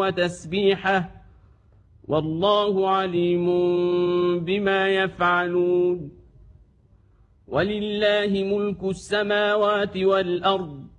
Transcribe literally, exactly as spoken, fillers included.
وتسبيحه والله عليم بما يفعلون ولله ملك السماوات والأرض